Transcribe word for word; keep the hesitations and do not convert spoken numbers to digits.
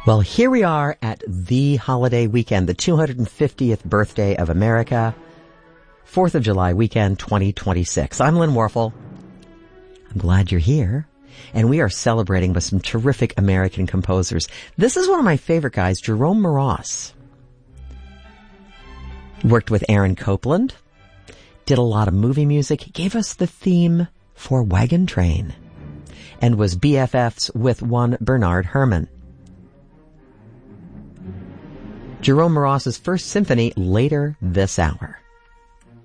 Well, here we are at the holiday weekend, the two hundred fiftieth birthday of America, fourth of July weekend twenty twenty-six. I'm Lynn Warfel. I'm glad you're here. And we are celebrating with some terrific American composers. This is one of my favorite guys, Jerome Moross. Worked with Aaron Copland, did a lot of movie music. He gave us the theme for Wagon Train and was B F Fs with one Bernard Herrmann. Jerome Moross's First Symphony later this hour.